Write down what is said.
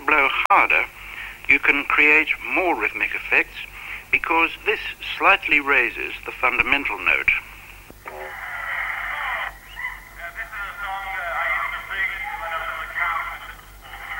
blow harder, you can create more rhythmic effects because this slightly raises the fundamental note.